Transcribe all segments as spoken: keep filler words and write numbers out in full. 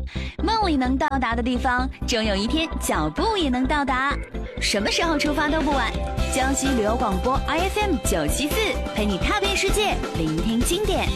梦里能到达的地方，终有一天脚步也能到达。什么时候出发都不晚。江西旅游广播 I F M 九七四，陪你踏遍世界，聆听经典。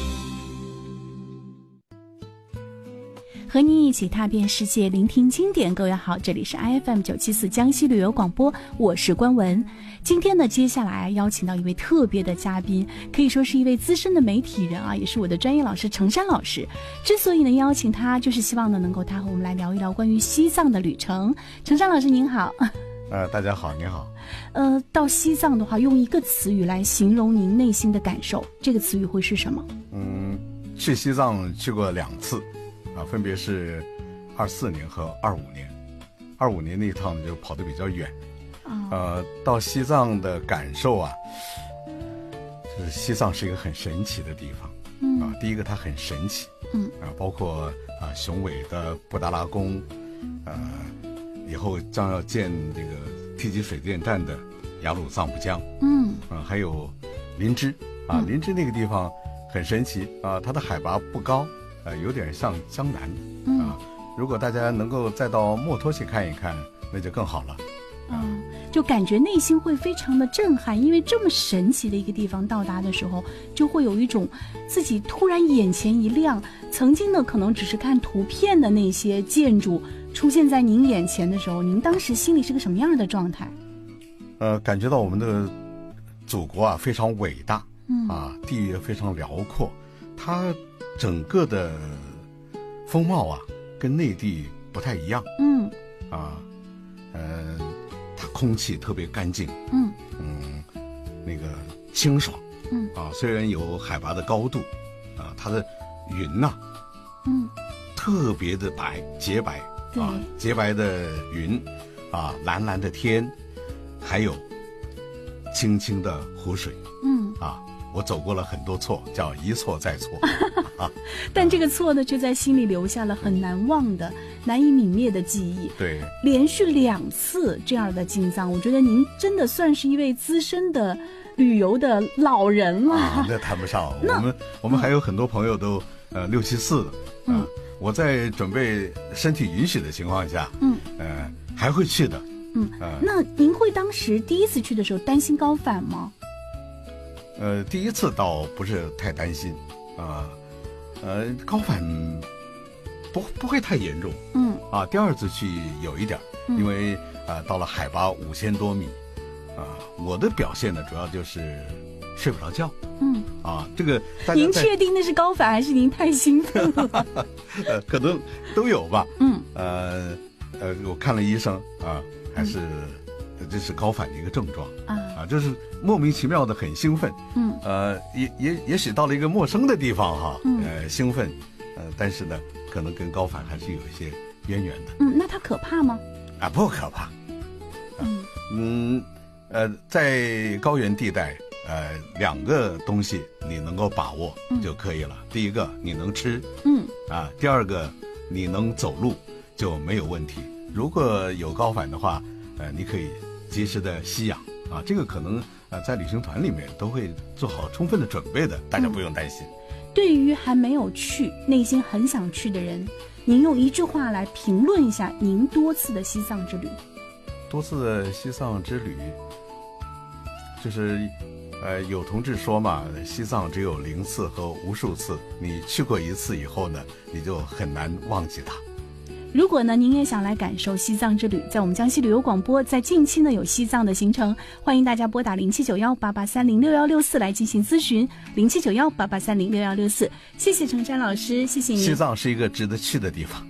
和你一起踏遍世界，聆听经典。各位好，这里是 I F M 九七四江西旅游广播，我是关文。今天呢，接下来邀请到一位特别的嘉宾，可以说是一位资深的媒体人啊，也是我的专业老师程山老师。之所以能邀请他，就是希望呢，能够他和我们来聊一聊关于西藏的旅程。程山老师您好。 呃，大家好，您好。 呃，到西藏的话，用一个词语来形容您内心的感受，这个词语会是什么？ 嗯，去西藏去过两次。啊，分别是二四年和二五年。二五年那一趟就跑得比较远，哦、呃，到西藏的感受啊，就是西藏是一个很神奇的地方。嗯啊，第一个它很神奇，嗯啊，包括啊雄伟的布达拉宫，呃，以后将要建这个梯级水电站的雅鲁藏布江，嗯啊，还有林芝啊，林芝那个地方很神奇啊，它的海拔不高。呃，有点像江南、嗯、啊。如果大家能够再到墨脱去看一看，那就更好了。 嗯，就感觉内心会非常的震撼，因为这么神奇的一个地方到达的时候，就会有一种自己突然眼前一亮。曾经呢，可能只是看图片的那些建筑出现在您眼前的时候，您当时心里是个什么样的状态？ 呃，感觉到我们的祖国啊非常伟大，嗯啊，地域非常辽阔，它。整个的风貌啊，跟内地不太一样。嗯，啊，呃，它空气特别干净。嗯嗯，那个清爽。嗯啊，虽然有海拔的高度，啊，它的云呐、啊，嗯，特别的白，洁白。啊，洁白的云，啊，蓝蓝的天，还有清清的湖水。嗯啊。我走过了很多错，叫一错再错，啊、 但这个错呢，却在心里留下了很难忘的、难以泯灭的记忆。 对， 连续两次这样的进藏，我觉得您真的算是一位资深的旅游的老人了。 啊、那谈不上，我们我们还有很多朋友都、嗯、呃六七四的。嗯、呃，我在准备身体允许的情况下，嗯，呃，还会去的。 嗯，呃、那您会当时第一次去的时候担心高反吗？ 呃，第一次倒不是太担心，啊、呃，呃，高反不不会太严重，嗯，啊，第二次去有一点，因为啊、呃，到了海拔五千多米，啊、呃，我的表现呢，主要就是睡不着觉，嗯，啊，这个您确定那是高反还是您太兴奋了？ 呃，可能都有吧，嗯，呃呃，我看了医生啊，还是。嗯这是高反的一个症状啊，啊，就是莫名其妙的很兴奋，嗯，呃，也也也许到了一个陌生的地方哈，嗯、呃，兴奋，呃，但是呢，可能跟高反还是有一些渊源的。 嗯，那它可怕吗？ 啊，不可怕。啊、嗯嗯，呃，在高原地带，呃，两个东西你能够把握就可以了。嗯、第一个你能吃，嗯，啊，第二个你能走路就没有问题。如果有高反的话，呃，你可以。及时的吸氧啊，这个可能呃在旅行团里面都会做好充分的准备的，大家不用担心。 嗯、对于还没有去、内心很想去的人，您用一句话来评论一下您多次的西藏之旅。 多次的西藏之旅，就是呃有同志说嘛，西藏只有零次和无数次，你去过一次以后呢，你就很难忘记它。 如果呢，您也想来感受西藏之旅，在我们江西旅游广播，在近期呢有西藏的行程，欢迎大家拨打零七九幺八八三零六幺六四来进行咨询，零七九幺八八三零六幺六四。谢谢程山老师，谢谢您。 西藏是一个值得去的地方。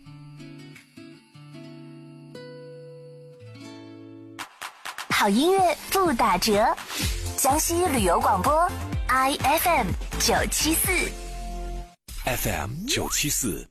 好音乐不打折，江西旅游广播 I F M 九七四 ，F M 九七四。